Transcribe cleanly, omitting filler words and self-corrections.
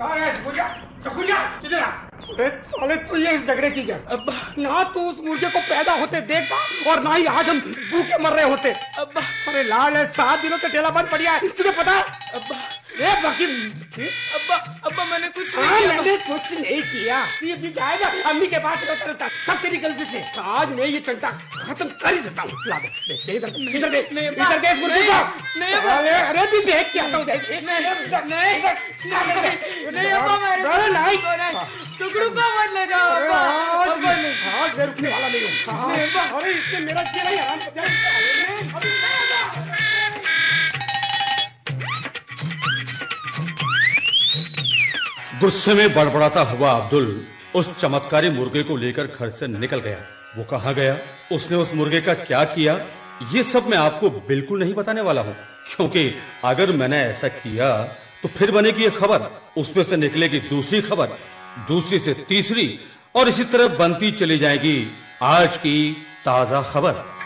कहाँ है सकुलिया? सकुलिया किधर आ? अरे साले तू ये इस झगड़े की जड़। अब्बा ना तू उस मुर्गे को पैदा होते देखता और ना ही आज हम भूखे मर रहे होते। अब्बा अरे लाल है, 7 दिनों से ठेला बंद पड़ी है, तुझे पता है? अब्बा ए बाकी अब्बा मैंने कुछ नहीं किया। मैंने कुछ नहीं किया। ये भी जाएगा अम्मी के पास रहता सब तेरी गलती से। आज मैं ये टंटा खत्म कर ही देता हूँ। ला दे इधर दे मुर्गे को। अरे भी देख क्या टुकड़ों को मत ले जाओ। मैं रुकने वाला नहीं हूँ। अरे इसने मेरा चेहरा ही हराम कर दिया। गुस्से में बड़बड़ाता हुआ अब्दुल उस चमत्कारी मुर्गे को लेकर घर से निकल गया। वो कहाँ गया, उसने उस मुर्गे का क्या किया, ये सब मैं आपको बिल्कुल नहीं बताने वाला हूँ, क्योंकि अगर मैंने ऐसा किया तो फिर बनेगी एक खबर, उसमें से निकलेगी दूसरी खबर, दूसरी से तीसरी और इसी तरह बनती चली जाएगी आज की ताजा खबर।